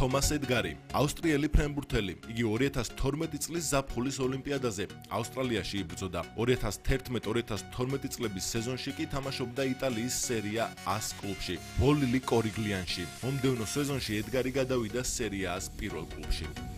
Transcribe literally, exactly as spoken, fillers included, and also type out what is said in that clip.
თომას ედგარი, ავსტრიელი ფრენბურთელი. იგი ორი ათას თორმეტი წლის ზაფხულის ოლიმპიადაზე ავსტრალიაში იბრძოდა. ორი ათას თერთმეტ ორი ათას თორმეტი წლების სეზონში კი თამაშობდა იტალიის სერია A-ს კლუბში, ვოლილი კორიგლიანში. მომდევნო სეზონში ედგარი გადავიდა სერია A-ს პირველ კლუბში.